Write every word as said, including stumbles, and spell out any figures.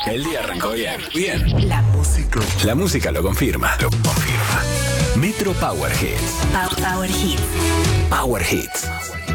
El día arrancó bien. Bien. La música. La música lo confirma. Lo confirma. Metro Power Hits. Power Hits. Power Hits.